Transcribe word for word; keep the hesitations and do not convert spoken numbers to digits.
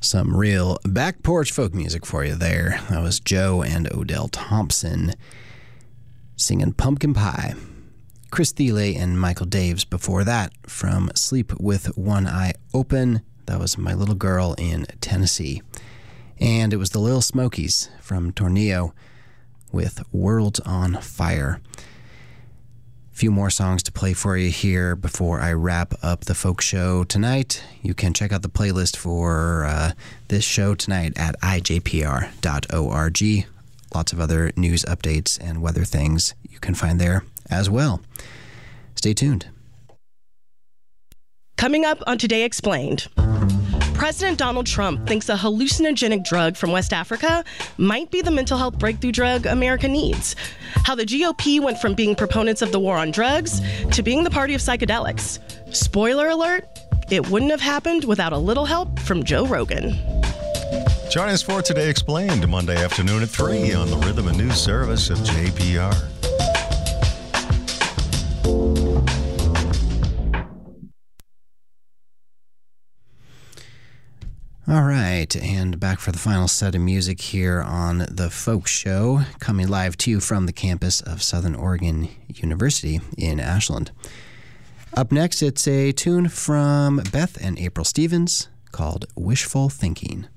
Some real back porch folk music for you there. That was Joe and Odell Thompson singing Pumpkin Pie. Chris Thiele and Michael Daves before that from Sleep with One Eye Open. That was My Little Girl in Tennessee. And it was the Little Smokies from Tornillo with Worlds on Fire. A few more songs to play for you here before I wrap up the folk show tonight. You can check out the playlist for uh, this show tonight at I J P R dot org. Lots of other news updates and weather things you can find there as well. Stay tuned. Coming up on Today Explained, President Donald Trump thinks a hallucinogenic drug from West Africa might be the mental health breakthrough drug America needs. How the G O P went from being proponents of the war on drugs to being the party of psychedelics. Spoiler alert, it wouldn't have happened without a little help from Joe Rogan. Join us for Today Explained, Monday afternoon at three on the Rhythm and News Service of J P R. All right, and back for the final set of music here on The Folk Show, coming live to you from the campus of Southern Oregon University in Ashland. Up next, it's a tune from Beth and April Stevens called Wishful Thinking.